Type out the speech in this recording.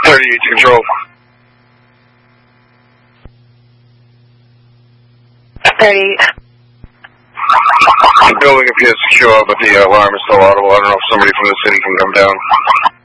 38 to control. 38. The building appears secure, but the alarm is still audible. I don't know if somebody from the city can come down.